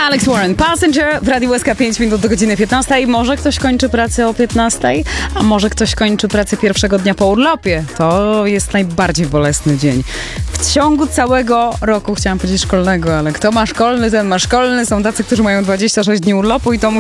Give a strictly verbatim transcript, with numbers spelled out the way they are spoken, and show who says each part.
Speaker 1: Alex Warren, Passenger w Radiu S K pięć minut do godziny piętnastej. Może ktoś kończy pracę o piętnastej, a może ktoś kończy pracę pierwszego dnia po urlopie. To jest najbardziej bolesny dzień. W ciągu całego roku, chciałam powiedzieć szkolnego, ale kto ma szkolny, ten ma szkolny. Są tacy, którzy mają dwadzieścia sześć dni urlopu i to